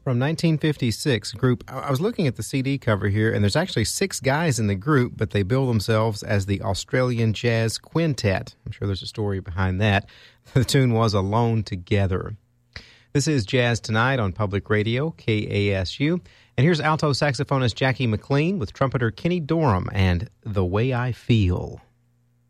From 1956, group. I was looking at the CD cover here, and there's actually 6 guys in the group, but they bill themselves as the Australian Jazz Quintet. I'm sure there's a story behind that. The tune was Alone Together. This is Jazz Tonight on Public Radio, KASU. And here's alto saxophonist Jackie McLean with trumpeter Kenny Dorham and The Way I Feel.